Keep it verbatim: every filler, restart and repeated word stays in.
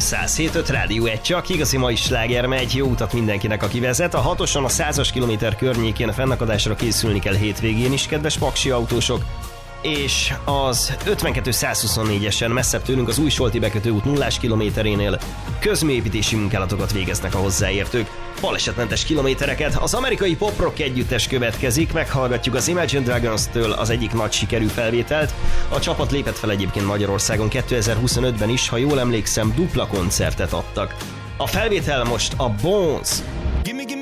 száz hét öt Rádió egy, csak igazi mai sláger megy, jó utat mindenkinek, aki vezet. A hatoson a százas kilométer környékén a fennakadásra készülni kell hétvégén is, kedves paksi autósok. És az ötvenkettő száz huszonnégyesen messzebb tőlünk az Újsolti bekötő út nullás kilométerénél közműépítési munkálatokat végeznek a hozzáértők. Balesetmentes kilométereket az amerikai pop-rock együttes következik, meghallgatjuk az Imagine Dragons-től az egyik nagy sikerű felvételt. A csapat lépett fel egyébként Magyarországon kétezer-huszonötben is, ha jól emlékszem, dupla koncertet adtak. A felvétel most a Bones.